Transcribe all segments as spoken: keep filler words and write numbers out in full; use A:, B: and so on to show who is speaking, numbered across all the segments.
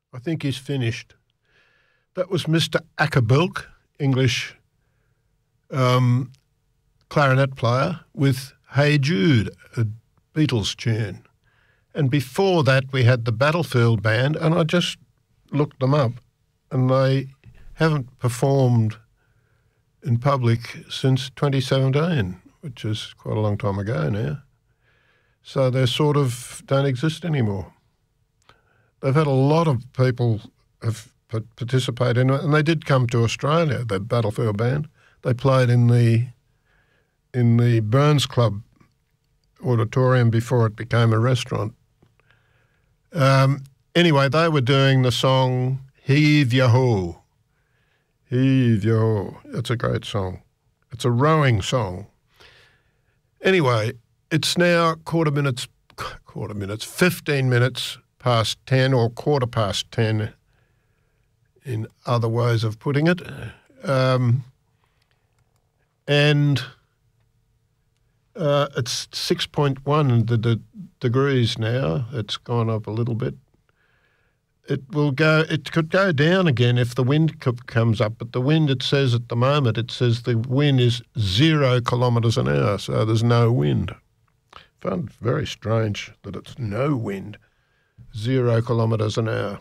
A: I think he's finished. That was Mister Ackerbilk, English um, clarinet player, with Hey Jude, a Beatles tune. And before that we had the Battlefield Band, and I just looked them up, and they haven't performed in public since twenty seventeen, which is quite a long time ago now. So they sort of don't exist anymore. They've had a lot of people have participated in it, and they did come to Australia, the Battlefield Band. They played in the in the Burns Club auditorium before it became a restaurant. Um, anyway, they were doing the song Heave Ya Ho. Heave Ya Ho. It's a great song. It's a rowing song. Anyway, it's now quarter minutes, quarter minutes, fifteen minutes past ten, or quarter past ten in other ways of putting it. Um, and uh, it's six point one the, the degrees now. It's gone up a little bit. It will go, it could go down again if the wind c- comes up, but the wind, it says at the moment, it says the wind is zero kilometres an hour, so there's no wind. I found it very strange that it's no wind, zero kilometres an hour.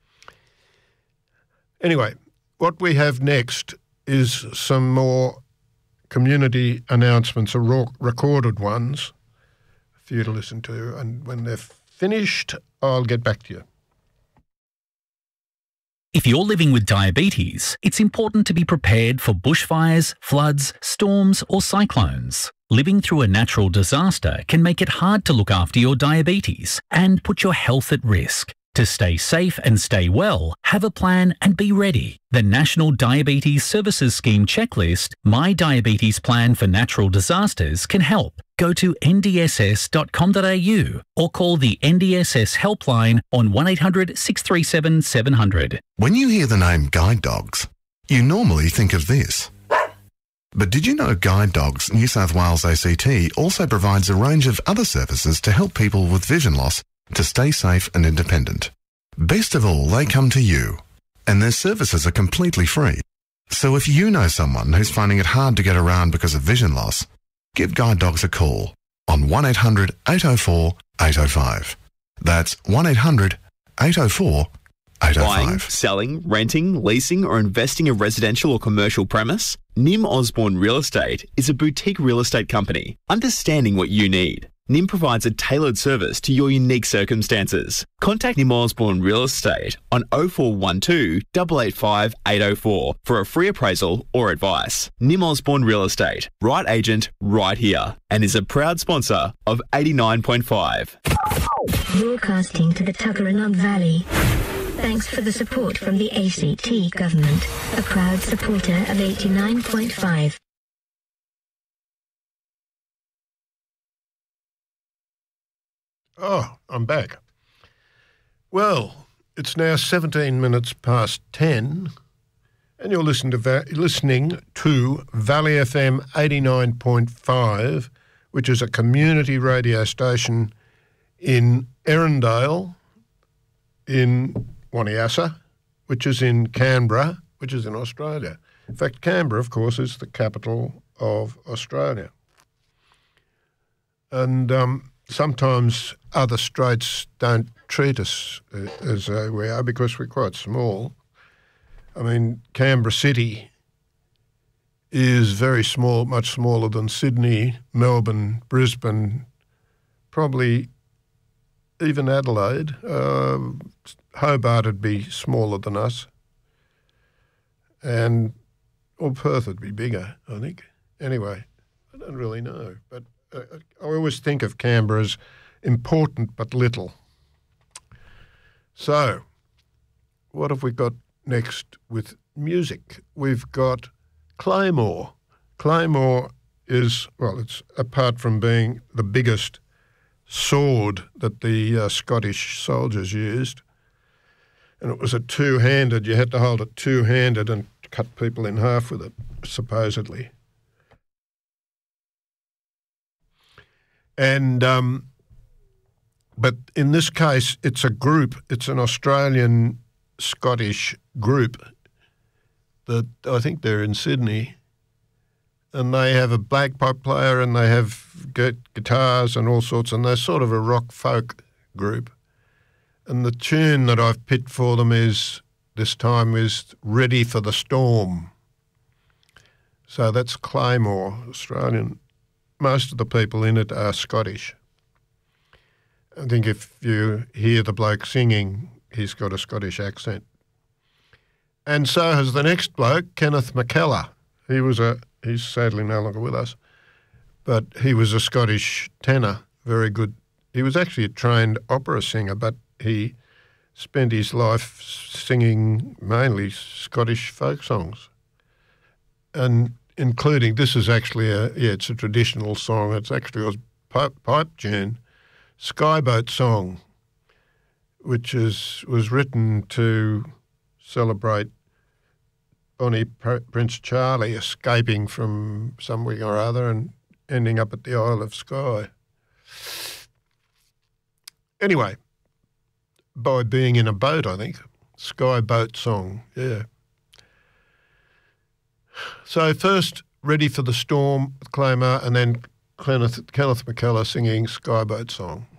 A: Anyway, what we have next is some more community announcements, or raw, recorded ones for you to listen to, and when they're finished, I'll get back to you.
B: If you're living with diabetes, it's important to be prepared for bushfires, floods, storms, or cyclones. Living through a natural disaster can make it hard to look after your diabetes and put your health at risk. To stay safe and stay well, have a plan and be ready. The National Diabetes Services Scheme checklist, My Diabetes Plan for Natural Disasters, can help. Go to n d s s dot com dot a u or call the N D S S helpline on one eight hundred six three seven seven hundred.
C: When you hear the name Guide Dogs, you normally think of this. But did you know Guide Dogs New South Wales A C T also provides a range of other services to help people with vision loss to stay safe and independent? Best of all, they come to you, and their services are completely free. So if you know someone who's finding it hard to get around because of vision loss, give Guide Dogs a call on one eight hundred eight oh four eight oh five. That's one eight hundred eight oh four eight oh five.
D: Buying, selling, renting, leasing or investing a residential or commercial premise? Nim Osborne Real Estate is a boutique real estate company, understanding what you need. Nim provides a tailored service to your unique circumstances. Contact Nim Osborne Real Estate on oh four one two, eight eight five, eight oh four for a free appraisal or advice. Nim Osborne Real Estate, right agent, right here, and is a proud sponsor of eighty-nine point five.
E: Broadcasting to the Tuggeranong Valley. Thanks for the support from the A C T government, a proud supporter of eighty-nine point five.
A: Oh, I'm back. Well, it's now seventeen minutes past ten, and you're listening to, Va- listening to Valley F M eighty-nine point five, which is a community radio station in Erindale, in Waniassa, which is in Canberra, which is in Australia. In fact, Canberra, of course, is the capital of Australia. And um, sometimes other states don't treat us uh, as uh, we are because we're quite small. I mean, Canberra City is very small, much smaller than Sydney, Melbourne, Brisbane, probably even Adelaide. Uh, Hobart would be smaller than us. And, or Perth would be bigger, I think. Anyway, I don't really know, but uh, I always think of Canberra as important but little. So, what have we got next with music? We've got Claymore. Claymore is, well, it's apart from being the biggest sword that the uh, Scottish soldiers used, and it was a two-handed, you had to hold it two-handed and cut people in half with it, supposedly. And, um, but in this case, it's a group, it's an Australian Scottish group that I think they're in Sydney, and they have a bagpipe player and they have gu- guitars and all sorts, and they're sort of a rock folk group. And the tune that I've picked for them is, this time, is Ready for the Storm. So that's Claymore, Australian. Most of the people in it are Scottish. I think if you hear the bloke singing, he's got a Scottish accent. And so has the next bloke, Kenneth McKellar. He was a, he's sadly no longer with us, but he was a Scottish tenor, very good. He was actually a trained opera singer, but he spent his life singing mainly Scottish folk songs. And including, this is actually a, yeah, it's a traditional song. It's actually a pipe, pipe tune, Skyboat Song, which is was written to celebrate Bonnie Prince Charlie escaping from somewhere or other and ending up at the Isle of Skye. Anyway, by being in a boat, I think. Skyboat Song, yeah. So first, Ready for the Storm with Claymore, and then Kenneth, Kenneth McKellar singing Skyboat Song.